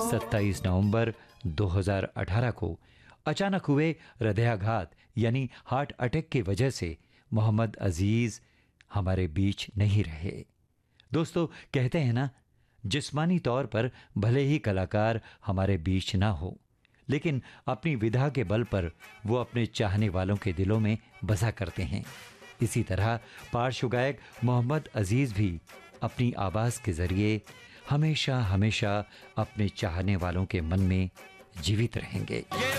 27 नवंबर 2018 को अचानक हुए हृदयाघात यानी हार्ट अटैक की वजह से मोहम्मद अजीज हमारे बीच नहीं रहे। दोस्तों, कहते हैं ना, जिस्मानी तौर पर भले ही कलाकार हमारे बीच ना हो, लेकिन अपनी विधा के बल पर वो अपने चाहने वालों के दिलों में बसा करते हैं। इसी तरह पार्श्व गायक मोहम्मद अजीज भी अपनी आवाज़ के जरिए हमेशा हमेशा अपने चाहने वालों के मन में जीवित रहेंगे।